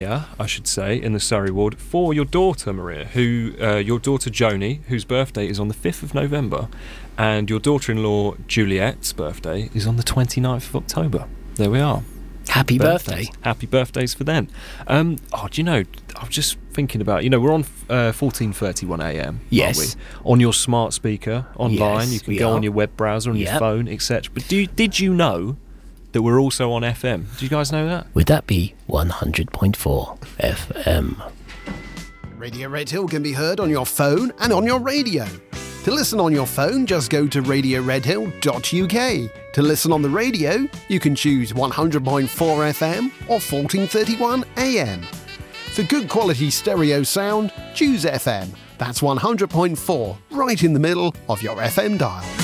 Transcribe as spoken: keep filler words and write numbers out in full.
Yeah, I should say, in the Surrey ward for your daughter Maria, who uh, your daughter Joni, whose birthday is on the fifth of November, and your daughter-in-law Juliet's birthday is on the twenty-ninth of October. There we are. Happy Birthdays. birthday. Happy birthdays for them. Um, oh, do you know, I was just thinking about, you know, we're on uh, fourteen thirty-one a m. Yes. Aren't we? On your smart speaker, online, Yes, you can we go are. on your web browser, on Yep. your phone, et cetera. But do you, did you know that we're also on F M? Do you guys know that? Would that be one hundred point four F M? Radio Red Hill can be heard on your phone and on your radio. To listen on your phone, just go to radio red hill dot U K. To listen on the radio, you can choose one hundred point four F M or fourteen thirty-one A M. For good quality stereo sound, choose F M. That's one hundred point four, right in the middle of your F M dial.